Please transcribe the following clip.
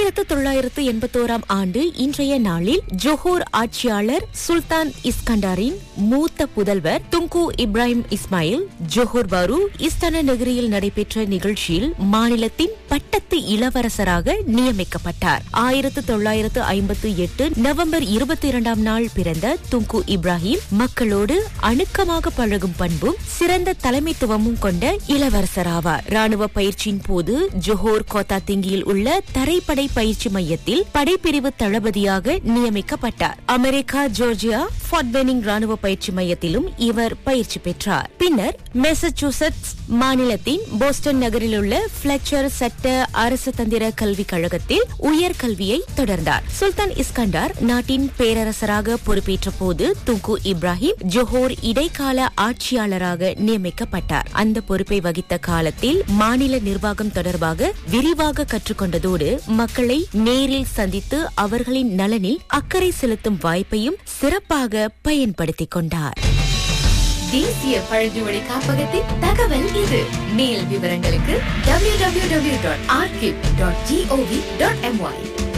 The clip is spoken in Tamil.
1981 ஆண்டு இன்றைய நாளில் ஜோஹர் ஆட்சியாளர் சுல்தான் இஸ்கண்டாரின் மூத்த புதல்வர் துங்கு இப்ராஹிம் இஸ்மாயில் ஜோஹர் பாரு இஸ்தானா நகரில் நடைபெற்ற நிகழ்ச்சியில் மாநிலத்தின் பட்டத்து இளவரசராக நியமிக்கப்பட்டார். 1958 நவம்பர் 22 நாள் பிறந்த துங்கு இப்ராஹிம் மக்களோடு அணுக்கமாக பழகும் பண்பும் சிறந்த தலைமைத்துவமும் கொண்ட இளவரசராவார். ராணுவ பயிற்சியின் போது ஜோஹர் கோத்தா திங்கியில் உள்ள தரைப்படை பயிற்சி மையத்தில் படைப்பிரிவு தளபதியாக நியமிக்கப்பட்டார். அமெரிக்கா ஜோர்ஜியா ஃபார்ட் பெனிங் ராணுவ பயிற்சி மையத்திலும் இவர் பயிற்சி பெற்றார். பின்னர் மெசச்சூசெட்ஸ் மாநிலத்தின் போஸ்டன் நகரில் உள்ள பிளெச்சர் சட்ட அரசு தந்திர கல்விக் கழகத்தில் உயர்கல்வியை தொடர்ந்தார். சுல்தான் இஸ்கண்டார் நாட்டின் பேரரசராக பொறுப்பேற்ற போது துங்கு இப்ராஹிம் ஜோஹர் இடைக்கால ஆட்சியாளராக நியமிக்கப்பட்டார். அந்த பொறுப்பை வகித்த காலத்தில் மாநில நிர்வாகம் தொடர்பாக விரிவாக கற்றுக்கொண்டதோடு மக்களை நேரில் சந்தித்து அவர்களின் நலனில் அக்கறை செலுத்தும் வாய்ப்பையும் சிறப்பாக பயன்படுத்திக் கொண்டார். தேசிய பழங்குடி காப்பகத்தின் தகவல் இது. மேல் விவரங்களுக்கு www.archive.gov.my